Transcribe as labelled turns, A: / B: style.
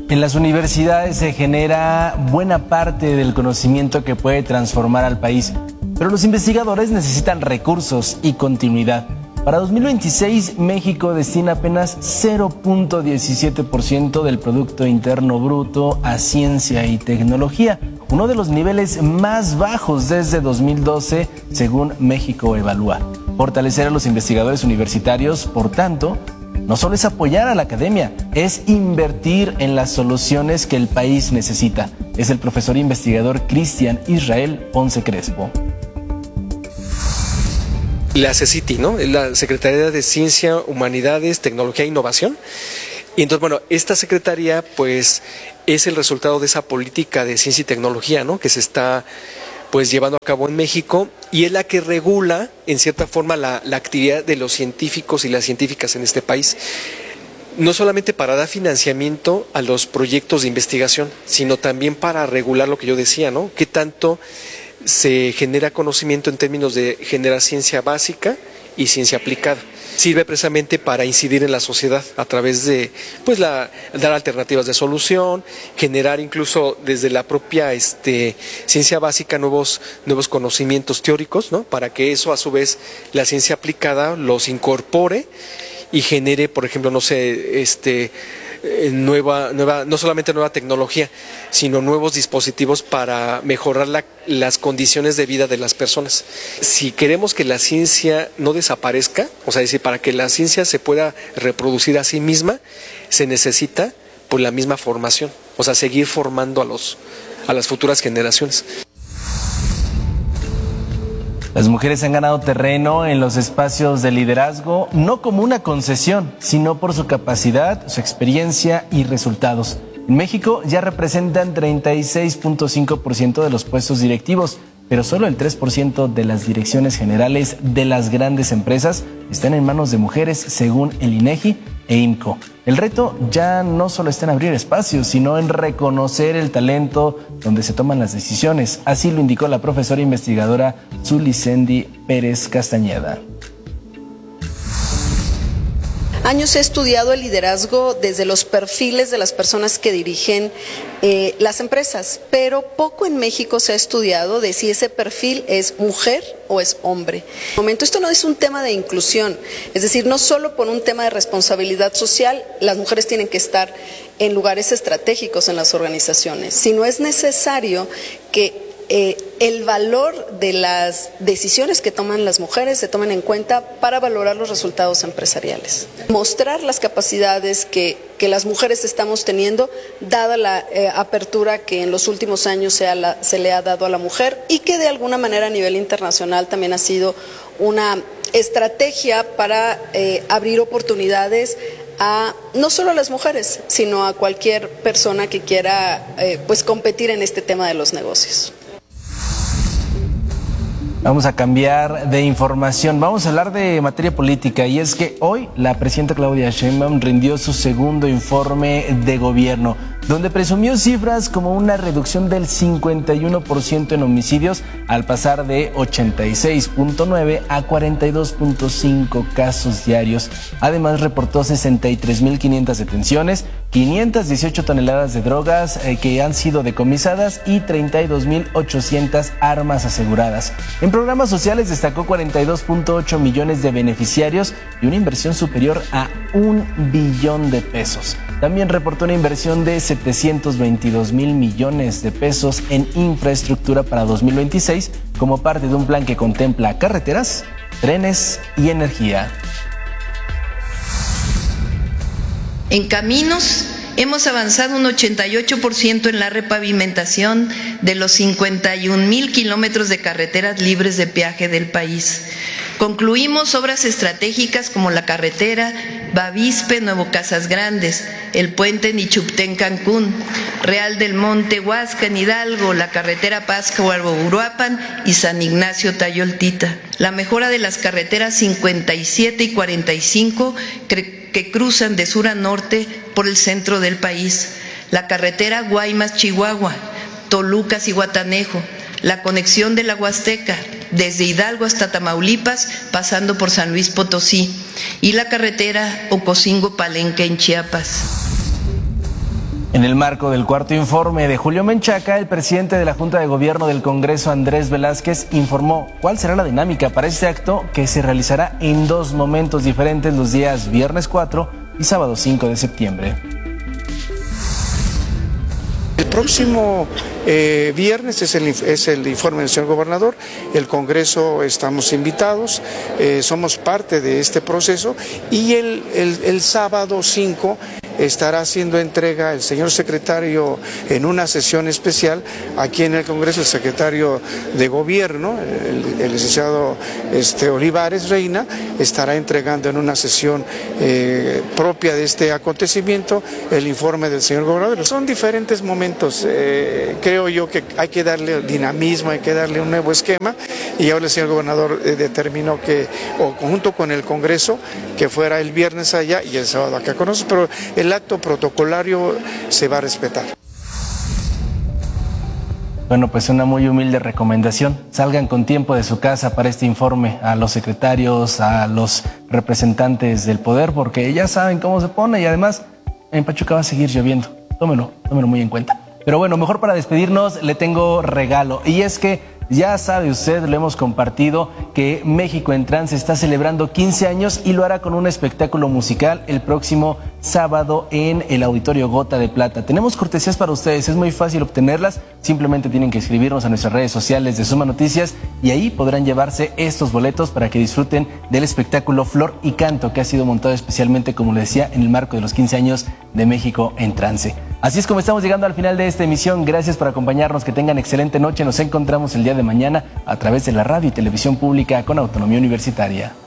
A: En las universidades se genera buena parte del conocimiento que puede transformar al país, pero los investigadores necesitan recursos y continuidad. Para 2026, México destina apenas 0.17% del Producto Interno Bruto a ciencia y tecnología, uno de los niveles más bajos desde 2012, según México Evalúa. Fortalecer a los investigadores universitarios, por tanto, no solo es apoyar a la academia, es invertir en las soluciones que el país necesita. Es el profesor investigador Cristian Israel Ponce Crespo.
B: La CECITI, ¿no? La Secretaría de Ciencia, Humanidades, Tecnología e Innovación. Y entonces, bueno, esta secretaría, pues, es el resultado de esa política de ciencia y tecnología, ¿no? Que se está, pues, llevando a cabo en México, y es la que regula, en cierta forma, la actividad de los científicos y las científicas en este país. No solamente para dar financiamiento a los proyectos de investigación, sino también para regular lo que yo decía, ¿no? ¿Qué tanto se genera conocimiento en términos de generar ciencia básica y ciencia aplicada? Sirve precisamente para incidir en la sociedad a través de, pues, dar alternativas de solución, generar incluso desde la propia ciencia básica nuevos conocimientos teóricos, ¿no? Para que eso a su vez la ciencia aplicada los incorpore y genere, por ejemplo, no sé, no solamente nueva tecnología, sino nuevos dispositivos para mejorar las condiciones de vida de las personas. Si queremos que la ciencia no desaparezca, o sea, decir, para que la ciencia se pueda reproducir a sí misma, se necesita, pues, la misma formación, o sea, seguir formando a las futuras generaciones.
A: Las mujeres han ganado terreno en los espacios de liderazgo, no como una concesión, sino por su capacidad, su experiencia y resultados. En México ya representan 36.5% de los puestos directivos, pero solo el 3% de las direcciones generales de las grandes empresas están en manos de mujeres, según el INEGI e IMCO. El reto ya no solo está en abrir espacios, sino en reconocer el talento donde se toman las decisiones. Así lo indicó la profesora investigadora Zulicendi Pérez Castañeda.
C: Años he estudiado el liderazgo desde los perfiles de las personas que dirigen las empresas, pero poco en México se ha estudiado de si ese perfil es mujer o es hombre. De momento, esto no es un tema de inclusión, es decir, no solo por un tema de responsabilidad social, las mujeres tienen que estar en lugares estratégicos en las organizaciones, sino es necesario que el valor de las decisiones que toman las mujeres se tomen en cuenta para valorar los resultados empresariales. Mostrar las capacidades que las mujeres estamos teniendo, dada la apertura que en los últimos años se le ha dado a la mujer y que de alguna manera a nivel internacional también ha sido una estrategia para abrir oportunidades a no solo a las mujeres, sino a cualquier persona que quiera pues competir en este tema de los negocios.
A: Vamos a cambiar de información, vamos a hablar de materia política, y es que hoy la presidenta Claudia Sheinbaum rindió su segundo informe de gobierno, donde presumió cifras como una reducción del 51% en homicidios al pasar de 86.9 a 42.5 casos diarios. Además reportó 63.500 detenciones, 518 toneladas de drogas que han sido decomisadas y 32.800 armas aseguradas. En programas sociales destacó 42.8 millones de beneficiarios y una inversión superior a 1 billón de pesos. También reportó una inversión de 722.000 millones de pesos en infraestructura para 2026 como parte de un plan que contempla carreteras, trenes y energía.
D: En caminos hemos avanzado un 88% en la repavimentación de los 51,000 kilómetros de carreteras libres de peaje del país. Concluimos obras estratégicas como la carretera Bavispe, Nuevo Casas Grandes, el puente Nichuptén-Cancún, Real del Monte Huasca en Hidalgo, la carretera Pátzcuaro-Uruapan y San Ignacio-Tayoltita. La mejora de las carreteras 57 y 45 que cruzan de sur a norte por el centro del país, la carretera Guaymas-Chihuahua, Toluca-Cihuatanejo, la conexión de la Huasteca, desde Hidalgo hasta Tamaulipas, pasando por San Luis Potosí, y la carretera Ocosingo-Palenque en Chiapas.
A: En el marco del cuarto informe de Julio Menchaca, el presidente de la Junta de Gobierno del Congreso, Andrés Velázquez, informó cuál será la dinámica para este acto que se realizará en 2 momentos diferentes los días viernes 4 y sábado 5 de septiembre.
E: El próximo viernes es el informe del señor gobernador. El Congreso estamos invitados, somos parte de este proceso, y el sábado 5 estará haciendo entrega el señor secretario en una sesión especial aquí en el Congreso, el secretario de Gobierno, el licenciado Olivares Reina, estará entregando en una sesión propia de este acontecimiento el informe del señor gobernador. Son diferentes momentos, creo yo que hay que darle dinamismo, hay que darle un nuevo esquema, y ahora el señor gobernador determinó que, o junto con el Congreso, que fuera el viernes allá y el sábado acá con nosotros, pero el acto protocolario se va a respetar.
A: Bueno, pues una muy humilde recomendación. Salgan con tiempo de su casa para este informe a los secretarios, a los representantes del poder, porque ya saben cómo se pone, y además en Pachuca va a seguir lloviendo. Tómelo muy en cuenta. Pero bueno, mejor para despedirnos le tengo regalo, y es que ya sabe usted, lo hemos compartido, que México en Trance está celebrando 15 años y lo hará con un espectáculo musical el próximo sábado en el Auditorio Gota de Plata. Tenemos cortesías para ustedes, es muy fácil obtenerlas, simplemente tienen que escribirnos a nuestras redes sociales de Suma Noticias y ahí podrán llevarse estos boletos para que disfruten del espectáculo Flor y Canto, que ha sido montado especialmente, como le decía, en el marco de los 15 años de México en Trance. Así es como estamos llegando al final de esta emisión. Gracias por acompañarnos, que tengan excelente noche. Nos encontramos el día de mañana a través de la radio y televisión pública con autonomía universitaria.